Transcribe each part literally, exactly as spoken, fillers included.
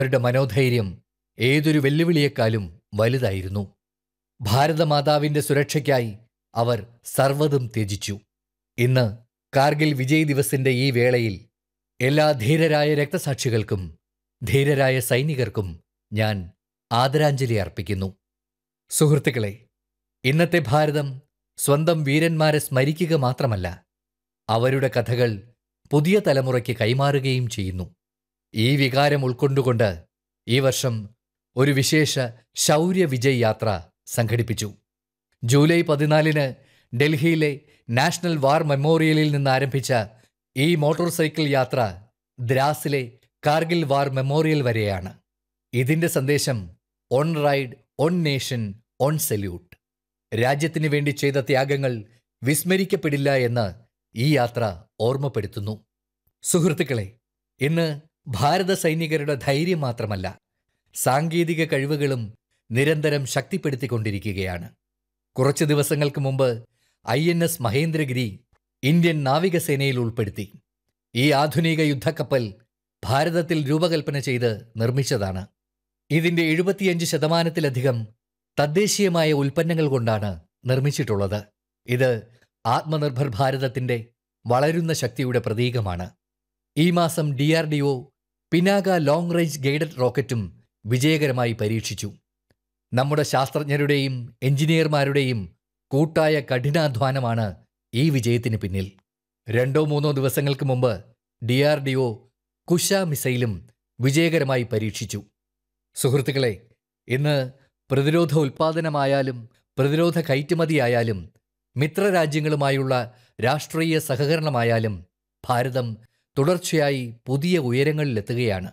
അവരുടെ മനോധൈര്യം ഏതൊരു വെല്ലുവിളിയേക്കാളും വലുതായിരുന്നു. ഭാരതമാതാവിന്റെ സുരക്ഷയ്ക്കായി അവർ സർവ്വതും ത്യജിച്ചു. ഇന്ന് കാർഗിൽ വിജയ് ദിവസിന്റെ ഈ വേളയിൽ എല്ലാ ധീരരായ രക്തസാക്ഷികൾക്കും ധീരരായ സൈനികർക്കും ഞാൻ ആദരാഞ്ജലി അർപ്പിക്കുന്നു. സുഹൃത്തുക്കളെ, ഇന്നത്തെ ഭാരതം സ്വന്തം വീരന്മാരെ സ്മരിക്കുക മാത്രമല്ല, അവരുടെ കഥകൾ പുതിയ തലമുറയ്ക്ക് കൈമാറുകയും ചെയ്യുന്നു. ഈ വികാരം ഉൾക്കൊണ്ടുകൊണ്ട് ഈ വർഷം ഒരു വിശേഷ ശൗര്യ വിജയ് യാത്ര സംഘടിപ്പിച്ചു. ജൂലൈ പതിനാലിന് ഡൽഹിയിലെ നാഷണൽ വാർ മെമ്മോറിയലിൽ നിന്ന് ആരംഭിച്ച ഈ മോട്ടോർ സൈക്കിൾ യാത്ര ദ്രാസിലെ കാർഗിൽ വാർ മെമ്മോറിയൽ വരെയാണ്. ഇതിന്റെ സന്ദേശം on ride, on nation, on salute. രാജ്യത്തിനു വേണ്ടി ചെയ്ത ത്യാഗങ്ങൾ വിസ്മരിക്കപ്പെടില്ല എന്ന് ഈ യാത്ര ഓർമ്മപ്പെടുത്തുന്നു. സുഹൃത്തുക്കളെ, ഇന്ന് ഭാരത സൈനികരുടെ ധൈര്യം മാത്രമല്ല, സാങ്കേതിക കഴിവുകളും നിരന്തരം ശക്തിപ്പെടുത്തിക്കൊണ്ടിരിക്കുകയാണ്. കുറച്ച് ദിവസങ്ങൾക്ക് മുമ്പ് I N S Mahendragiri Indian നാവികസേനയിൽ ഉൾപ്പെടുത്തി. ഈ ആധുനിക യുദ്ധക്കപ്പൽ ഭാരതത്തിൽ രൂപകൽപ്പന ചെയ്ത് നിർമ്മിച്ചതാണ്. ഇതിന്റെ എഴുപത്തിയഞ്ച് ശതമാനത്തിലധികം തദ്ദേശീയമായ ഉൽപ്പന്നങ്ങൾ കൊണ്ടാണ് നിർമ്മിച്ചിട്ടുള്ളത്. ഇത് ആത്മനിർഭർ ഭാരതത്തിന്റെ വളരുന്ന ശക്തിയുടെ പ്രതീകമാണ്. ഈ മാസം D R D O Pinaka long range guided റോക്കറ്റും വിജയകരമായി പരീക്ഷിച്ചു. നമ്മുടെ ശാസ്ത്രജ്ഞരുടെയും എഞ്ചിനീയർമാരുടെയും കൂട്ടായ കഠിനാധ്വാനമാണ് ഈ വിജയത്തിന് പിന്നിൽ. രണ്ടോ മൂന്നോ ദിവസങ്ങൾക്ക് മുമ്പ് D R D O Kusha മിസൈലും വിജയകരമായി പരീക്ഷിച്ചു. സുഹൃത്തുക്കളെ, ഇന്ന് പ്രതിരോധ ഉൽപ്പാദനമായാലും പ്രതിരോധ കയറ്റുമതിയായാലും മിത്രരാജ്യങ്ങളുമായുള്ള രാഷ്ട്രീയ സഹകരണമായാലും ഭാരതം തുടർച്ചയായി പുതിയ ഉയരങ്ങളിലെത്തുകയാണ്.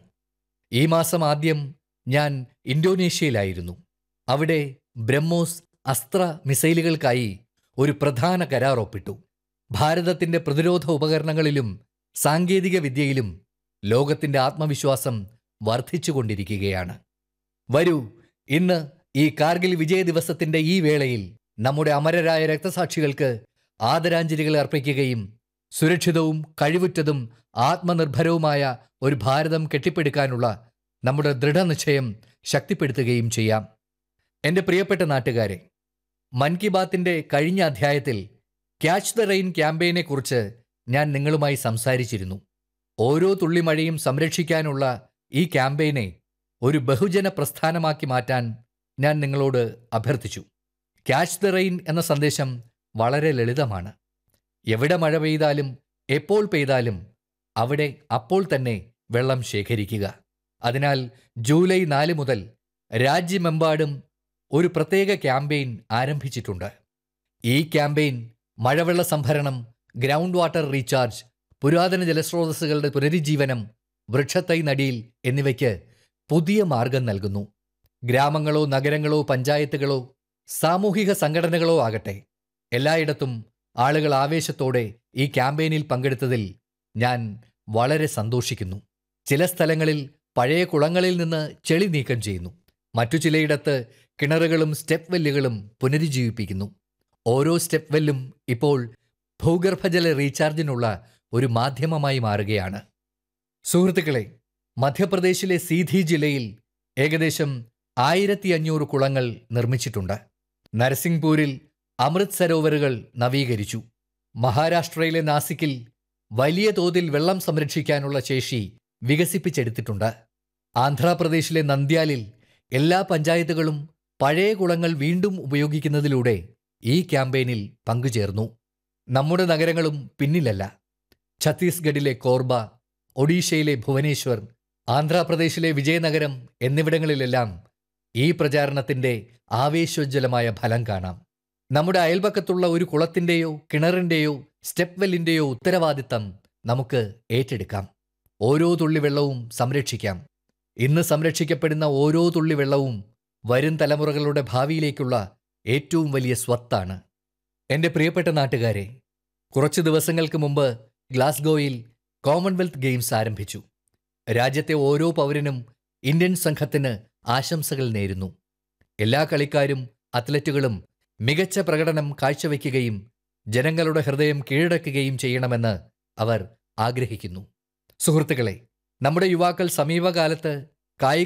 ഈ മാസം ആദ്യം ഞാൻ ഇന്തോനേഷ്യയിലായിരുന്നു. അവിടെ ബ്രഹ്മോസ് അസ്ത്ര മിസൈലുകൾക്കായി ഒരു പ്രധാന കരാർ ഒപ്പിട്ടു. ഭാരതത്തിന്റെ പ്രതിരോധ ഉപകരണങ്ങളിലും സാങ്കേതിക വിദ്യയിലും ലോകത്തിന്റെ ആത്മവിശ്വാസം വർദ്ധിച്ചുകൊണ്ടിരിക്കുകയാണ്. വരൂ, ഇന്ന് ഈ കാർഗിൽ വിജയ ദിവസത്തിന്റെ ഈ വേളയിൽ നമ്മുടെ അമരരായ രക്തസാക്ഷികൾക്ക് ആദരാഞ്ജലികൾ അർപ്പിക്കുകയും സുരക്ഷിതവും കഴിവുറ്റതും ആത്മനിർഭരവുമായ ഒരു ഭാരതം കെട്ടിപ്പടുക്കാനുള്ള നമ്മുടെ ദൃഢനിശ്ചയം ശക്തിപ്പെടുത്തുകയും ചെയ്യാം. എൻ്റെ പ്രിയപ്പെട്ട നാട്ടുകാരെ, മൻ കി ബാത്തിന്റെ കഴിഞ്ഞ അധ്യായത്തിൽ ക്യാച്ച് ദ റെയിൻ ക്യാമ്പയിനെക്കുറിച്ച് ഞാൻ നിങ്ങളുമായി സംസാരിച്ചിരുന്നു. ഓരോ തുള്ളിമഴയും സംരക്ഷിക്കാനുള്ള ഈ ക്യാമ്പയിനെ ഒരു ബഹുജന പ്രസ്ഥാനമാക്കി മാറ്റാൻ ഞാൻ നിങ്ങളോട് അഭ്യർത്ഥിച്ചു. ക്യാച്ച് ദ റെയിൻ എന്ന സന്ദേശം വളരെ ലളിതമാണ്. എവിടെ മഴ പെയ്താലും എപ്പോൾ പെയ്താലും അവിടെ അപ്പോൾ തന്നെ വെള്ളം ശേഖരിക്കുക. അതിനാൽ ജൂലൈ നാല് മുതൽ രാജ്യമെമ്പാടും ഒരു പ്രത്യേക ക്യാമ്പയിൻ ആരംഭിച്ചിട്ടുണ്ട്. ഈ ക്യാമ്പയിൻ മഴവെള്ള സംഭരണം, ഗ്രൗണ്ട് വാട്ടർ റീചാർജ്, പുരാതന ജലസ്രോതസ്സുകളുടെ പുനരുജ്ജീവനം, വൃക്ഷത്തൈ നടീൽ എന്നിവയ്ക്ക് പുതിയ മാർഗം നൽകുന്നു. ഗ്രാമങ്ങളോ നഗരങ്ങളോ പഞ്ചായത്തുകളോ സാമൂഹിക സംഘടനകളോ ആകട്ടെ, എല്ലായിടത്തും ആളുകൾ ആവേശത്തോടെ ഈ ക്യാമ്പയിനിൽ പങ്കെടുത്തതിൽ ഞാൻ വളരെ സന്തോഷിക്കുന്നു. ചില സ്ഥലങ്ങളിൽ പഴയ കുളങ്ങളിൽ നിന്ന് ചെളി നീക്കം ചെയ്യുന്നു. മറ്റു ചിലയിടത്ത് കിണറുകളും സ്റ്റെപ്പ് വെല്ലുകളും പുനരുജ്ജീവിപ്പിക്കുന്നു. ഓരോ സ്റ്റെപ്പ് വെല്ലും ഇപ്പോൾ ഭൂഗർഭജല റീചാർജിനുള്ള ഒരു മാധ്യമമായി മാറുകയാണ്. സുഹൃത്തുക്കളെ, മധ്യപ്രദേശിലെ സീധി ജില്ലയിൽ ഏകദേശം ആയിരത്തി അഞ്ഞൂറ് കുളങ്ങൾ നിർമ്മിച്ചിട്ടുണ്ട്. നരസിംഗ്പൂരിൽ അമൃത് സരോവറുകൾ നവീകരിച്ചു. മഹാരാഷ്ട്രയിലെ നാസിക്കിൽ വലിയ തോതിൽ വെള്ളം സംരക്ഷിക്കാനുള്ള ശേഷി വികസിപ്പിച്ചെടുത്തിട്ടുണ്ട്. ആന്ധ്രാപ്രദേശിലെ നന്ദ്യാലിൽ എല്ലാ പഞ്ചായത്തുകളും പഴയ കുളങ്ങൾ വീണ്ടും ഉപയോഗിക്കുന്നതിലൂടെ ഈ ക്യാമ്പയിനിൽ പങ്കുചേർന്നു. നമ്മുടെ നഗരങ്ങളും പിന്നിലല്ല. ഛത്തീസ്ഗഡിലെ കോർബ, ഒഡീഷയിലെ ഭുവനേശ്വർ, ആന്ധ്രാപ്രദേശിലെ വിജയനഗരം എന്നിവിടങ്ങളിലെല്ലാം ഈ പ്രചാരണത്തിന്റെ ആവേശോജ്വലമായ ഫലം കാണാം. നമ്മുടെ അയൽപക്കത്തുള്ള ഒരു കുളത്തിന്റെയോ കിണറിന്റെയോ സ്റ്റെപ്പ് വെല്ലിന്റെയോ ഉത്തരവാദിത്തം നമുക്ക് ഏറ്റെടുക്കാം. ഓരോ തുള്ളി വെള്ളവും സംരക്ഷിക്കാം. ഇന്ന് സംരക്ഷിക്കപ്പെടുന്ന ഓരോ തുള്ളി വെള്ളവും വരും തലമുറകളുടെ ഭാവിയിലേക്കുള്ള ഏറ്റവും വലിയ സ്വത്താണ്. എൻ്റെ പ്രിയപ്പെട്ട നാട്ടുകാരെ, കുറച്ചു ദിവസങ്ങൾക്ക് മുമ്പ് ഗ്ലാസ്ഗോയിൽ കോമൺവെൽത്ത് ഗെയിംസ് ആരംഭിച്ചു. രാജ്യത്തെ ഓരോ പൗരനും ഇന്ത്യൻ സംഘത്തിന് ആശംസകൾ നേരുന്നു. എല്ലാ കളിക്കാരും അത്ലറ്റുകളും മികച്ച പ്രകടനം കാഴ്ചവെക്കുകയും ജനങ്ങളുടെ ഹൃദയം കീഴടക്കുകയും ചെയ്യണമെന്ന് അവർ ആഗ്രഹിക്കുന്നു. സുഹൃത്തുക്കളെ, നമ്മുടെ യുവാക്കൾ സമീപകാലത്ത് കായിക